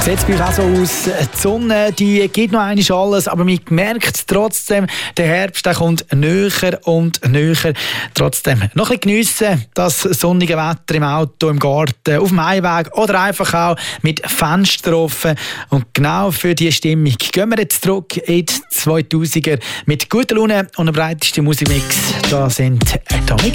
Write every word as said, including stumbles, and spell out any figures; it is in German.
Sieht es bei euch auch so aus? Die Sonne, die gibt noch einmal alles, aber man merkt trotzdem, der Herbst der kommt näher und näher. Trotzdem noch ein bisschen geniessen, das sonnige Wetter im Auto, im Garten, auf dem Heimweg oder einfach auch mit Fenster offen. Und genau für diese Stimmung gehen wir jetzt zurück in die zweitausender mit guter Laune und dem breitesten Musikmix. Da sind Atomic